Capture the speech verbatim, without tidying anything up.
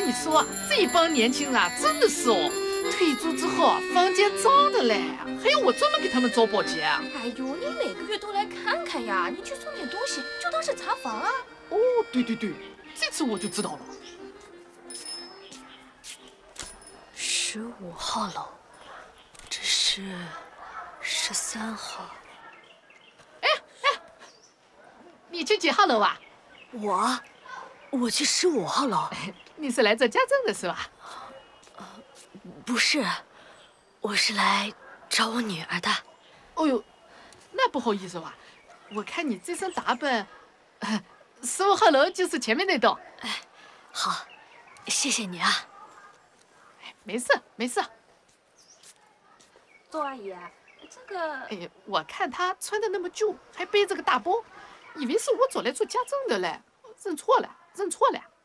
跟你说，这帮年轻人啊，真的是哦，退租之后啊，房间脏的嘞，还要我专门给他们找保洁啊。 哎呦，你每个月都来看看呀，你去送点东西，就当是查房啊。 哦，对对对，这次我就知道了。 十五号楼，这是十三号。 哎哎，你去几号楼啊？ 我，我去十五号楼。 你是来做家政的是吧？ 呃，不是，我是来找我女儿的。 哦呦，那不好意思哇，我看你这身打扮，十五号楼就是前面那栋。 哎，好，谢谢你啊。 没事没事。 周阿姨，这个…… 哎，我看她穿的那么旧，还背着个大包，以为是我找来做家政的嘞，认错了认错了。